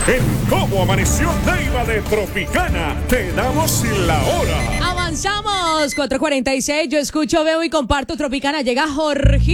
En Cómo Amaneció Neiva de Tropicana, te damos la hora. Avanzamos, 4:46. Yo escucho, veo y comparto Tropicana. Llega Jorge.